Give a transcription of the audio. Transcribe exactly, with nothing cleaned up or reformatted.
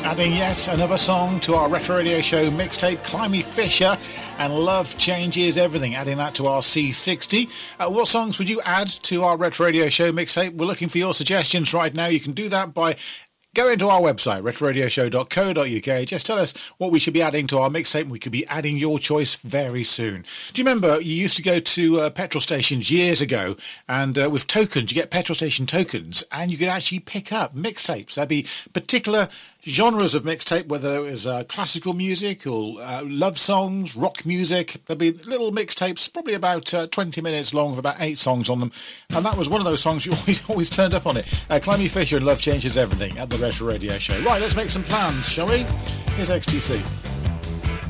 Adding yet another song to our Retro Radio Show mixtape, Climby Fisher and Love Changes Everything, adding that to our C sixty. Uh, what songs would you add to our Retro Radio Show mixtape? We're looking for your suggestions right now. You can do that by go into our website, retro radio show dot co dot uk. Just tell us what we should be adding to our mixtape. We could be adding your choice very soon. Do you remember you used to go to uh, petrol stations years ago, and uh, with tokens, you get petrol station tokens, and you could actually pick up mixtapes. There'd be particular genres of mixtape, whether it was uh, classical music or uh, love songs, rock music. There'd be little mixtapes, probably about uh, twenty minutes long, with about eight songs on them. And that was one of those songs you always always turned up on it. Uh, Climby Fisher and Love Changes Everything at the Retro Radio Show. Right, let's make some plans, shall we? Here's X T C.